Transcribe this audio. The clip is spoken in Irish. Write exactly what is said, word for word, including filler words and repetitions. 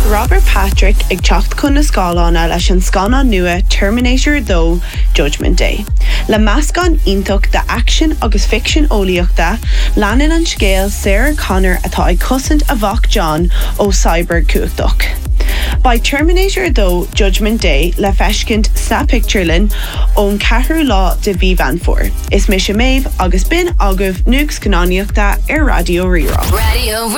Robert Patrick ag teacht chun na scálána leis an scána nua Terminator two Judgment Day. Le meascán iontocht de action agus fiction óíochta, leanan an scéal Sarah Connor atá ag cosint a bhach John ó Cyber Cuachdoch. By Terminator two Judgment Day le feiscint sa picturelin ón ceathrú lá de bhí van fór. Is mis sé méibh agus bin agah nuags cannáíochta ar Radio Rirá. Radio